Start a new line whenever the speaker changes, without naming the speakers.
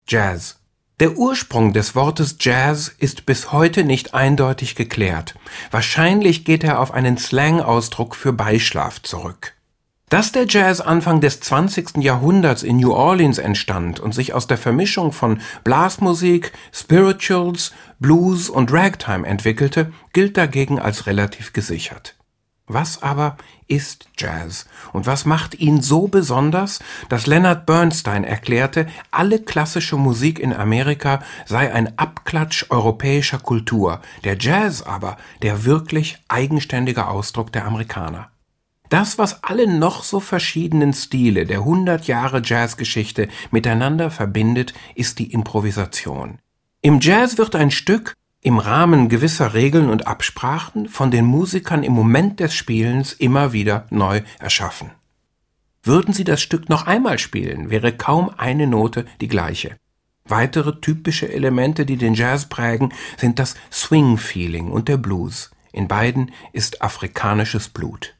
Jazz. Der Ursprung des Wortes Jazz ist bis heute nicht eindeutig geklärt. Wahrscheinlich geht er auf einen Slang-Ausdruck für Beischlaf zurück. Dass der Jazz Anfang des 20. Jahrhunderts in New Orleans entstand und sich aus der Vermischung von Blasmusik, Spirituals, Blues und Ragtime entwickelte, gilt dagegen als relativ gesichert. Was aber ist Jazz und was macht ihn so besonders, dass Leonard Bernstein erklärte, alle klassische Musik in Amerika sei ein Abklatsch europäischer Kultur, der Jazz aber der wirklich eigenständige Ausdruck der Amerikaner. Das, was alle noch so verschiedenen Stile der 100 Jahre Jazzgeschichte miteinander verbindet, ist die Improvisation. Im Jazz wird ein Stück im Rahmen gewisser Regeln und Absprachen von den Musikern im Moment des Spielens immer wieder neu erschaffen. Würden sie das Stück noch einmal spielen, wäre kaum eine Note die gleiche. Weitere typische Elemente, die den Jazz prägen, sind das Swing-Feeling und der Blues. In beiden ist afrikanisches Blut.